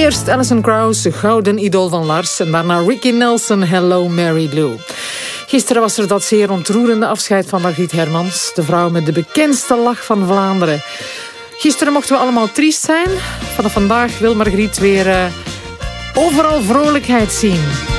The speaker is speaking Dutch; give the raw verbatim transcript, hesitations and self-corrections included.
Eerst Alison Krauss, gouden idool van Lars. En daarna Ricky Nelson, Hello Mary Lou. Gisteren was er dat zeer ontroerende afscheid van Margriet Hermans. De vrouw met de bekendste lach van Vlaanderen. Gisteren mochten we allemaal triest zijn. Vanaf vandaag wil Margriet weer uh, overal vrolijkheid zien.